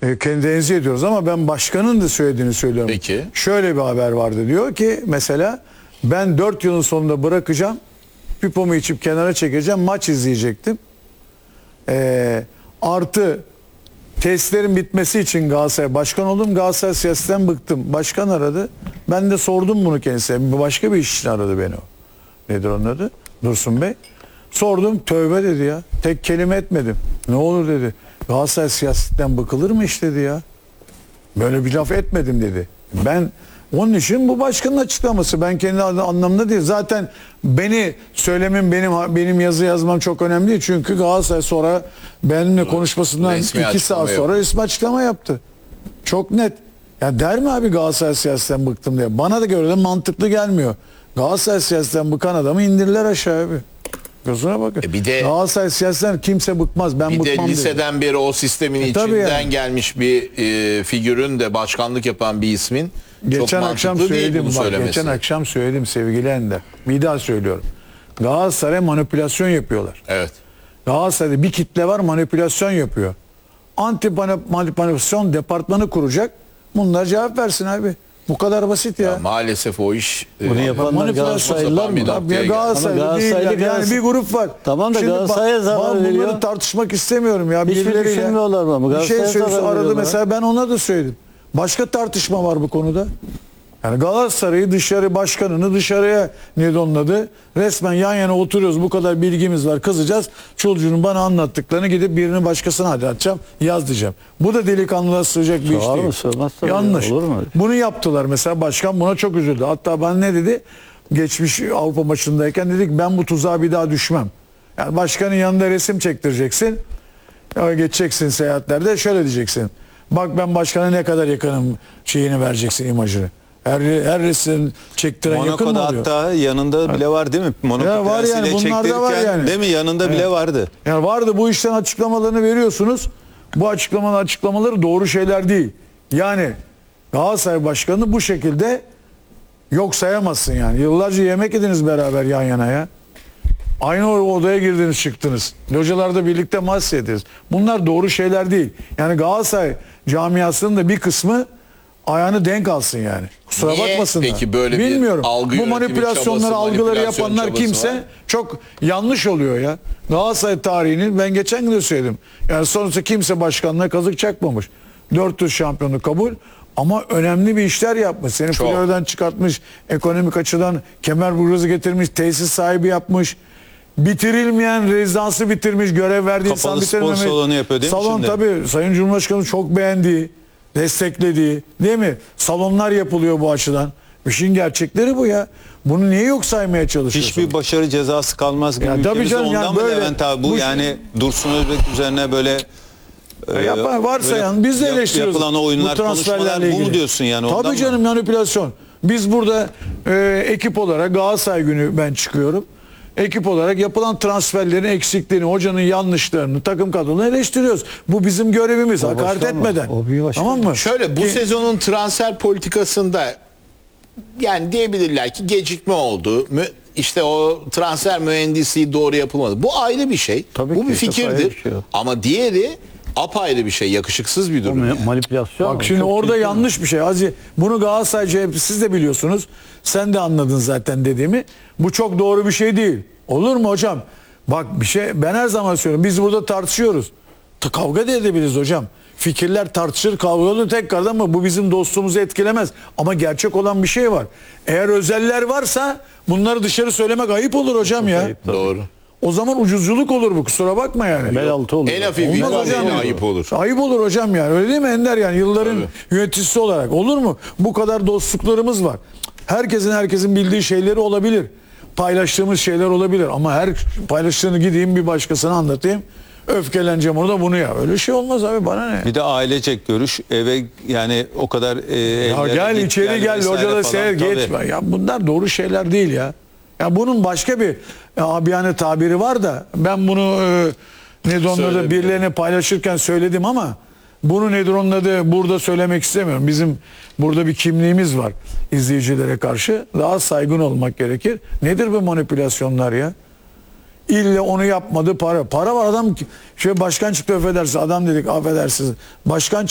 kendinizi ediyoruz ama ben başkanın da söylediğini söylüyorum. Peki. Şöyle bir haber vardı, diyor ki mesela ben 4 yılın sonunda bırakacağım, pipomu içip kenara çekeceğim, maç izleyecektim. Artı testlerin bitmesi için Galatasaray başkan oldum, Galatasaray siyasetten bıktım. Başkan aradı, ben de sordum bunu kendisine, başka bir iş için aradı beni o. Nedir onun adı? Dursun Bey. Sordum, tövbe dedi ya. Tek kelime etmedim. Ne olur dedi. Galatasaray siyasetten bıkılır mı iş dedi ya. Böyle bir laf etmedim dedi. Ben onun için bu başkanın açıklaması. Ben kendi anlamda değil. Zaten beni söylemem, benim yazı yazmam çok önemli değil. Çünkü Galatasaray sonra benimle konuşmasından Resmi 2 saat sonra resmi açıklama yaptı. Çok net. Ya der mi abi Galatasaray siyasetten bıktım diye. Bana da göre de mantıklı gelmiyor. Galatasaray siyasetten bıkan adamı indirler aşağı abi. Gözüne bakın. Bir de Galatasaray siyasetten kimse bıkmaz. Ben bir de bıkmam liseden beri o sistemin tabii içinden yani. gelmiş bir figürün de başkanlık yapan bir ismin çok Geçen akşam mantıklı değil söyledim, bunu bak, söylemesi. geçen akşam söyledim sevgili Ender. Bir daha söylüyorum. Galatasaray manipülasyon yapıyorlar. Evet. Galatasaray'da bir kitle var, manipülasyon yapıyor. Anti manipülasyon departmanı kuracak. Bunlar cevap versin abi. Bu kadar basit ya. Ya maalesef o iş Bunu yapanlar manipülasyon Galatasaraylılar sapan bir mı? noktaya Tabii ya, geldi. Galatasaraylı Ama değiller. Galatasaraylı Yani bir grup var. Tamam da Şimdi Galatasaray'a zarar bunları veriyor. tartışmak istemiyorum ya. Hiç mi birileriyle. düşünmüyorlar mı? Bir şey Galatasaray'a söylüyorsun, zarar aradı veriyorlar. mesela, ben ona da söyledim. Başka tartışma var bu konuda. Yani Galatasaray'ı dışarı, başkanını dışarıya, ne onun adı? Resmen yan yana oturuyoruz, bu kadar bilgimiz var, kızacağız. Çulcu'nun bana anlattıklarını gidip birini başkasına anlatacağım, yaz diyeceğim. Bu da delikanlılığa sığacak bir iş Sığar değil. mı, sığmaz tabii. Yanlış. Olur mu? Bunu yaptılar mesela, başkan buna çok üzüldü. Hatta bana ne dedi? Geçmiş Avrupa maçındayken dedik, ben bu tuzağa bir daha düşmem. Yani başkanın yanında resim çektireceksin. Ya geçeceksin seyahatlerde, şöyle diyeceksin. Bak ben başkana ne kadar yakınım şeyini vereceksin, imajını. Her resim çektiren yakın mı Monaco'da oluyor? hatta yanında bile var değil mi? Monaco Ya var yani, prensiyle bunlar da var çektirirken yani. değil mi? Yanında bile vardı. Yani vardı, bu işten açıklamalarını veriyorsunuz. Bu açıklamaları doğru şeyler değil. Yani Galatasaray Başkanı'nı bu şekilde yok sayamazsın yani. Yıllarca yemek yediniz beraber yan yana ya. Aynı odaya girdiniz çıktınız. Localarda birlikte maç yediniz. Bunlar doğru şeyler değil. Yani Galatasaray camiasının da bir kısmı ayağını denk alsın yani. Kusura Niye bakmasınlar. peki böyle bir bilmiyorum. algı Bu yönetimi manipülasyonları, çabası, algıları manipülasyon yapanlar çabası kimse var? çok yanlış oluyor ya. Galatasaray tarihinin, ben geçen gün de söyledim. Yani sonuçta kimse başkanlığa kazık çakmamış. 4 tur şampiyonluk kabul. Ama önemli bir işler yapmış. Seni Çok. Florya'dan çıkartmış. Ekonomik açıdan Kemerburgaz'ı getirmiş. Tesis sahibi yapmış. Bitirilmeyen rezidansı bitirmiş. Görev verdiği insan Kapalı spor bitirmemiş. salonu yapıyor değil mi Salon şimdi? tabii Sayın Cumhurbaşkanı çok beğendiği, desteklediği, değil mi? Salonlar yapılıyor bu açıdan. İşin gerçekleri bu ya. Bunu niye yok saymaya çalışıyorsun? Hiçbir başarı cezası kalmaz gibi Ya tabii ülkemizde. canım, Ondan yani mı böyle- Levent abi? Bu bu- yani Dursun Özbek üzerine böyle Varsayan biz de eleştiriyoruz. yapılan oyunlar, konuşmalar bu mu diyorsun yani? Ondan Tabii mı? canım, manipülasyon. Biz burada ekip olarak Galatasaray günü ben çıkıyorum. Ekip olarak yapılan transferlerin eksikliğini, hocanın yanlışlarını, takım kadronu eleştiriyoruz. Bu bizim görevimiz. Hakaret başkan mı? etmeden. O bir başkan. Tamam mı? Şöyle bu Ki- sezonun transfer politikasında yani diyebilirler ki gecikme oldu. İşte o transfer mühendisliği doğru yapılmadı. Bu ayrı bir şey. Tabii bu ki, bir çok ayrı fikirdir. bir şey o. Ama diğeri apayrı bir şey. Yakışıksız bir O durum. yani. manipülasyon. Bak şimdi Çok orada ciddi. yanlış bir şey. Bunu Galatasaray CHP, siz de biliyorsunuz. Sen de anladın zaten dediğimi. Bu çok doğru bir şey değil. Olur mu hocam? Bak bir şey, ben her zaman söylüyorum. Biz burada tartışıyoruz. Kavga da edebiliriz hocam. Fikirler tartışır, kavga olur tekrardan, ama bu bizim dostluğumuzu etkilemez. Ama gerçek olan bir şey var. Eğer özeller varsa bunları dışarı söylemek ayıp olur hocam ya. ayıp. Doğru. O zaman ucuzculuk olur bu, kusura bakma yani. Bel altı olur. En hafif Olmaz hocam. ifade ayıp olur. Ayıp olur hocam yani. Öyle değil mi Ender yani? Yılların yöneticisi olarak. Olur mu? Bu kadar dostluklarımız var. Herkesin bildiği şeyleri olabilir. Paylaştığımız şeyler olabilir. Ama her paylaştığını gideyim bir başkasına anlatayım. Öfkeleneceğim orada bunu ya. Öyle şey olmaz abi, bana ne? Bir de ailecek görüş, eve yani o kadar Ya gel içeri gel, hoca da seyir geçme. Ya bunlar doğru şeyler değil ya. Ya bunun başka bir abiyane tabiri var da ben bunu nedir onun adı, birilerine paylaşırken söyledim ama bunu nedir onun adı burada söylemek istemiyorum. Bizim burada bir kimliğimiz var izleyicilere karşı. Daha saygın olmak gerekir. Nedir bu manipülasyonlar ya? İlle onu yapmadı, para. Para var, adam şöyle başkan çıktı, affedersiniz. Adam dedik, affedersiniz. Başkan